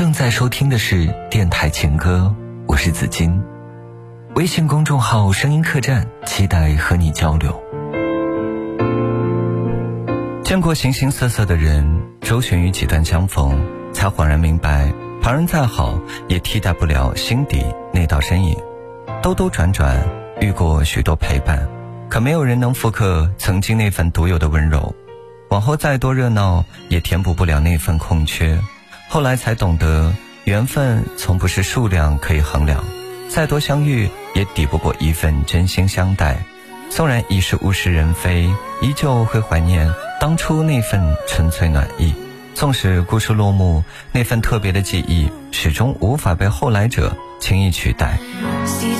正在收听的是电台情歌，我是子金。微信公众号声音客栈，期待和你交流。见过形形色色的人，周旋于几段相逢，才恍然明白，旁人再好也替代不了心底那道身影。兜兜转转，遇过许多陪伴，可没有人能复刻曾经那份独有的温柔。往后再多热闹，也填补不了那份空缺。后来才懂得，缘分从不是数量可以衡量，再多相遇也抵不过一份真心相待。纵然已是物是人非，依旧会怀念当初那份纯粹暖意。纵使故事落幕，那份特别的记忆始终无法被后来者轻易取代。